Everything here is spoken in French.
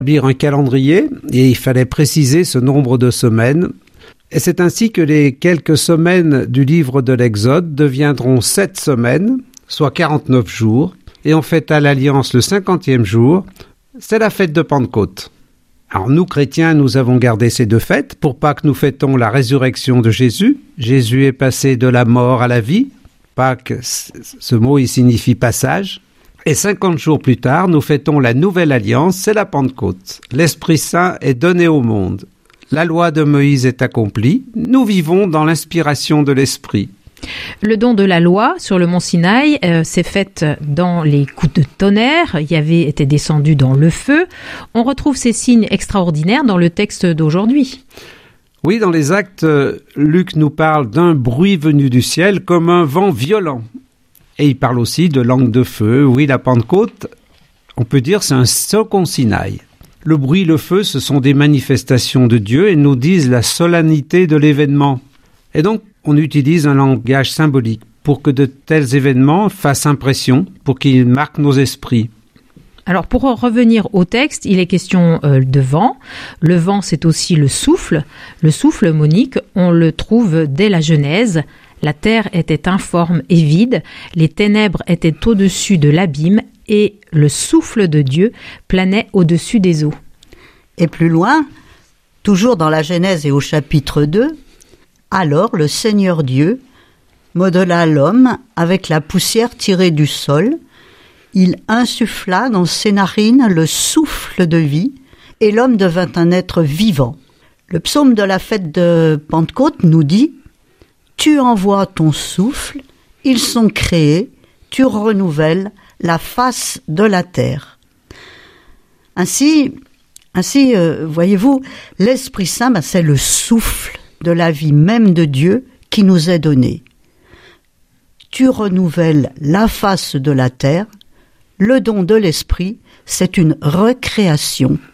établir un calendrier et il fallait préciser ce nombre de semaines. Et c'est ainsi que les quelques semaines du livre de l'Exode deviendront 7 semaines, soit 49 jours, et on fête à l'Alliance le 50e jour, c'est la fête de Pentecôte. Alors nous, chrétiens, nous avons gardé ces 2 fêtes pour Pâques, nous fêtons la résurrection de Jésus. Jésus est passé de la mort à la vie. Pâques, ce mot, il signifie passage. Et 50 jours plus tard, nous fêtons la nouvelle alliance, c'est la Pentecôte. L'Esprit Saint est donné au monde. La loi de Moïse est accomplie. Nous vivons dans l'inspiration de l'Esprit. Le don de la loi sur le mont Sinaï s'est fait dans les coups de tonnerre. Yahvé était descendu dans le feu. On retrouve ces signes extraordinaires dans le texte d'aujourd'hui. Oui, dans les Actes, Luc nous parle d'un bruit venu du ciel comme un vent violent. Et il parle aussi de langue de feu. Oui, la Pentecôte, on peut dire, c'est un second Sinaï. Le bruit, le feu, ce sont des manifestations de Dieu et nous disent la solennité de l'événement. Et donc, on utilise un langage symbolique pour que de tels événements fassent impression, pour qu'ils marquent nos esprits. Alors, pour revenir au texte, il est question de vent. Le vent, c'est aussi le souffle. Le souffle, Monique, on le trouve dès la Genèse. La terre était informe et vide, les ténèbres étaient au-dessus de l'abîme et le souffle de Dieu planait au-dessus des eaux. Et plus loin, toujours dans la Genèse et au chapitre 2, alors le Seigneur Dieu modela l'homme avec la poussière tirée du sol. Il insuffla dans ses narines le souffle de vie et l'homme devint un être vivant. Le psaume de la fête de Pentecôte nous dit « Tu envoies ton souffle, ils sont créés, tu renouvelles la face de la terre. » Ainsi, voyez-vous, l'Esprit Saint, c'est le souffle de la vie même de Dieu qui nous est donné. Tu renouvelles la face de la terre. Le don de l'Esprit, c'est une recréation.